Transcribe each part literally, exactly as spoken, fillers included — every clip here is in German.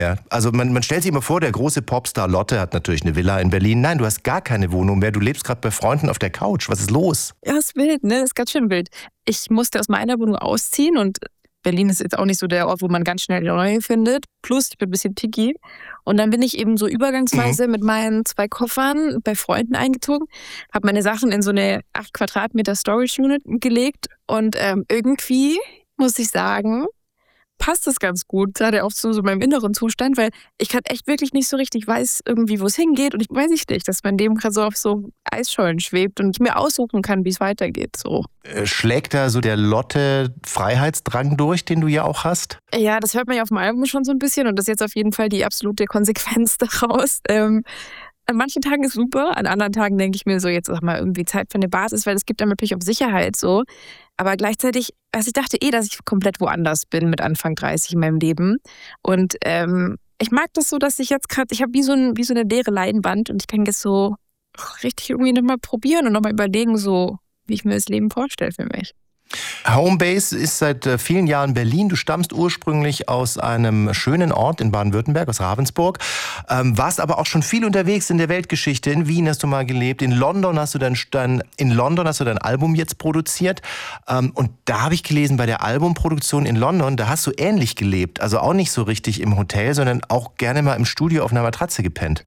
Ja, also man, man stellt sich immer vor, der große Popstar Lotte hat natürlich eine Villa in Berlin. Nein, du hast gar keine Wohnung mehr. Du lebst gerade bei Freunden auf der Couch. Was ist los? Ja, ist wild, ne? Ist ganz schön wild. Ich musste aus meiner Wohnung ausziehen und Berlin ist jetzt auch nicht so der Ort, wo man ganz schnell eine neue findet. Plus, ich bin ein bisschen picky. Und dann bin ich eben so übergangsweise mhm. mit meinen zwei Koffern bei Freunden eingezogen, habe meine Sachen in so eine acht Quadratmeter Storage Unit gelegt und ähm, irgendwie, muss ich sagen, passt das ganz gut, gerade auch zu so meinem inneren Zustand, weil ich gerade echt wirklich nicht so richtig weiß irgendwie, wo es hingeht und ich weiß ich nicht, dass mein Leben gerade so auf so Eisschollen schwebt und ich mir aussuchen kann, wie es weitergeht. So. Schlägt da so der Lotte-Freiheitsdrang durch, den du ja auch hast? Ja, das hört man ja auf dem Album schon so ein bisschen und das ist jetzt auf jeden Fall die absolute Konsequenz daraus. Ähm, An manchen Tagen ist super, an anderen Tagen denke ich mir so, jetzt sag mal irgendwie Zeit für eine Basis, weil es gibt dann natürlich auch Sicherheit so. Aber gleichzeitig, also ich dachte eh, dass ich komplett woanders bin mit Anfang dreißig in meinem Leben. Und ähm, ich mag das so, dass ich jetzt gerade, ich habe wie so ein, wie so eine leere Leinwand und ich kann jetzt so richtig irgendwie nochmal probieren und nochmal überlegen, so wie ich mir das Leben vorstelle für mich. Homebase ist seit vielen Jahren Berlin. Du stammst ursprünglich aus einem schönen Ort in Baden-Württemberg, aus Ravensburg. Ähm, warst aber auch schon viel unterwegs in der Weltgeschichte. In Wien hast du mal gelebt. In London hast du dein, dein, in London hast du dein Album jetzt produziert. Ähm, und da habe ich gelesen, bei der Albumproduktion in London, da hast du ähnlich gelebt. Also auch nicht so richtig im Hotel, sondern auch gerne mal im Studio auf einer Matratze gepennt.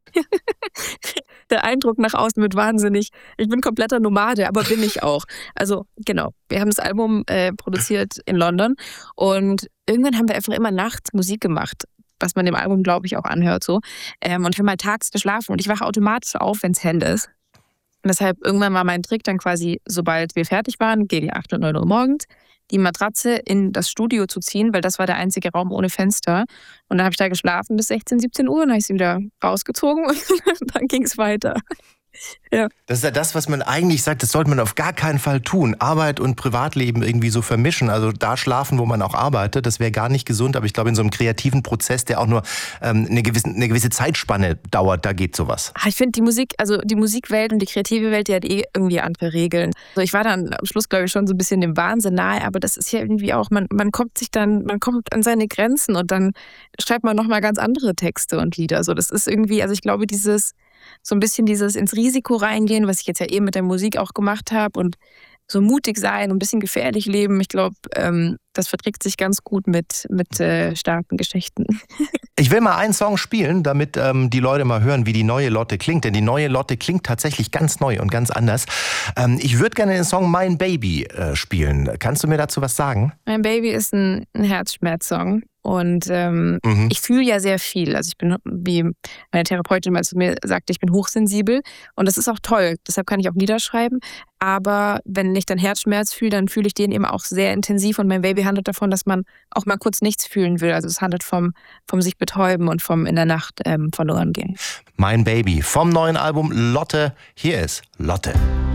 Der Eindruck nach außen wird wahnsinnig. Ich bin kompletter Nomade, aber bin ich auch. Also genau, wir haben das Album äh, produziert in London und irgendwann haben wir einfach immer nachts Musik gemacht, was man dem Album, glaube ich, auch anhört so. Ähm, und wir haben halt tags geschlafen und ich wache automatisch auf, wenn es hell ist. Und deshalb irgendwann war mein Trick dann quasi, sobald wir fertig waren, gegen acht und neun Uhr morgens, die Matratze in das Studio zu ziehen, weil das war der einzige Raum ohne Fenster. Und dann habe ich da geschlafen bis sechzehn, siebzehn Uhr und dann habe ich sie wieder rausgezogen und dann ging es weiter. Ja. Das ist ja das, was man eigentlich sagt, das sollte man auf gar keinen Fall tun. Arbeit und Privatleben irgendwie so vermischen. Also da schlafen, wo man auch arbeitet, das wäre gar nicht gesund. Aber ich glaube, in so einem kreativen Prozess, der auch nur ähm, eine, gewisse, eine gewisse Zeitspanne dauert, da geht sowas. Ich finde die Musik, also die Musikwelt und die kreative Welt, die hat eh irgendwie andere Regeln. Also ich war dann am Schluss, glaube ich, schon so ein bisschen dem Wahnsinn nahe, aber das ist ja irgendwie auch, man, man kommt sich dann, man kommt an seine Grenzen und dann schreibt man nochmal ganz andere Texte und Lieder. Also das ist irgendwie, also ich glaube, dieses so ein bisschen dieses ins Risiko reingehen, was ich jetzt ja eben mit der Musik auch gemacht habe und so mutig sein und ein bisschen gefährlich leben. Ich glaube, ähm, das verträgt sich ganz gut mit, mit äh, starken Geschichten. Ich will mal einen Song spielen, damit ähm, die Leute mal hören, wie die neue Lotte klingt. Denn die neue Lotte klingt tatsächlich ganz neu und ganz anders. Ähm, ich würde gerne den Song Mein Baby äh, spielen. Kannst du mir dazu was sagen? Mein Baby ist ein, ein Herzschmerzsong. Und ähm, mhm. ich fühle ja sehr viel. Also ich bin, wie meine Therapeutin mal zu mir sagte, ich bin hochsensibel. Und das ist auch toll. Deshalb kann ich auch Lieder schreiben. Aber wenn ich dann Herzschmerz fühle, dann fühle ich den eben auch sehr intensiv. Und mein Baby handelt davon, dass man auch mal kurz nichts fühlen will. Also es handelt vom, vom sich betäuben und vom in der Nacht ähm, verloren gehen. Mein Baby vom neuen Album Lotte. Hier ist Lotte.